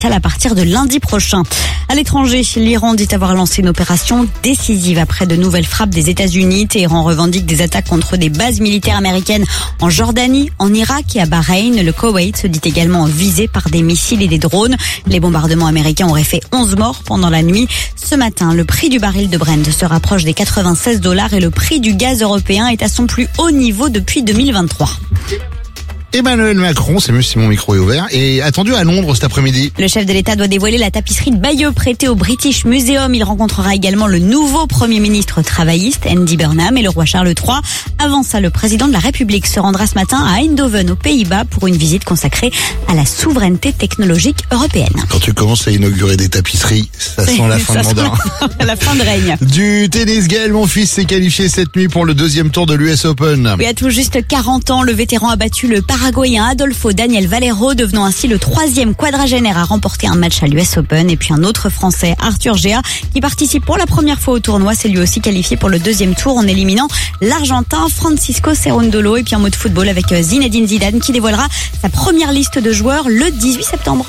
à partir de lundi prochain. À l'étranger, l'Iran dit avoir lancé une opération décisive après de nouvelles frappes des États-Unis. Téhéran revendique des attaques contre des bases militaires américaines en Jordanie, en Irak et à Bahreïn. Le Koweït se dit également visé par des missiles et des drones. Les bombardements américains auraient fait 11 morts pendant la nuit. Ce matin, le prix du baril de Brent se rapproche des $96 et le prix du gaz européen est à son plus haut niveau depuis 2023. Emmanuel Macron, c'est mieux si mon micro est ouvert, est attendu à Londres cet après-midi. Le chef de l'État doit dévoiler la tapisserie de Bayeux prêtée au British Museum. Il rencontrera également le nouveau Premier ministre travailliste, Andy Burnham, et le roi Charles III. Avant ça, le président de la République se rendra ce matin à Eindhoven, aux Pays-Bas, pour une visite consacrée à la souveraineté technologique européenne. Quand tu commences à inaugurer des tapisseries, ça sent la fin de mandat. La fin de règne. Du tennis, Gaël Monfils s'est qualifié cette nuit pour le deuxième tour de l'US Open. Oui, à tout juste 40 ans, le vétéran a battu le Paraguayen Adolfo Daniel Valero, devenant ainsi le 3e quadragénaire à remporter un match à l'US Open. Et puis un autre Français, Arthur Géa, qui participe pour la première fois au tournoi, s'est lui aussi qualifié pour le deuxième tour en éliminant l'Argentin Francisco Cerundolo. Et puis un mot de football avec Zinedine Zidane qui dévoilera sa première liste de joueurs le 18 septembre.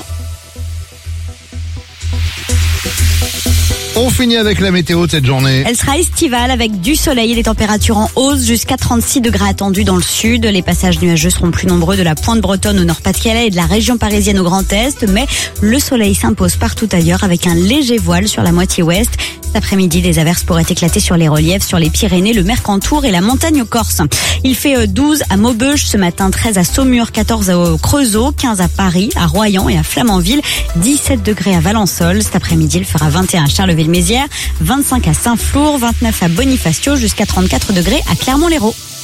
On finit avec la météo de cette journée. Elle sera estivale avec du soleil et des températures en hausse jusqu'à 36 degrés attendus dans le sud. Les passages nuageux seront plus nombreux de la pointe bretonne au Nord-Pas-de-Calais et de la région parisienne au Grand Est. Mais le soleil s'impose partout ailleurs avec un léger voile sur la moitié ouest. Cet après-midi, des averses pourraient éclater sur les reliefs, sur les Pyrénées, le Mercantour et la montagne corse. Il fait 12 à Maubeuge ce matin, 13 à Saumur, 14 au Creusot, 15 à Paris, à Royan et à Flamanville, 17 degrés à Valençol. Cet après-midi, il fera 21 à Charleville-Mézières, 25 à Saint-Flour, 29 à Bonifacio, jusqu'à 34 degrés à Clermont-Lérault.